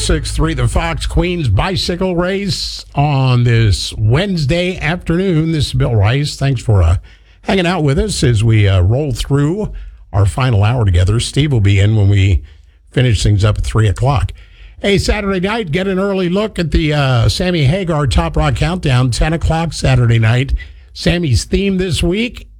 106.3 The Fox Queens Bicycle Race on this Wednesday afternoon. This is Bill Rice. Thanks for hanging out with us as we roll through our final hour together. Steve will be in when we finish things up at 3 o'clock. Hey, Saturday night, get an early look at the Sammy Hagar Top Rock Countdown, 10 o'clock Saturday night. Sammy's theme this week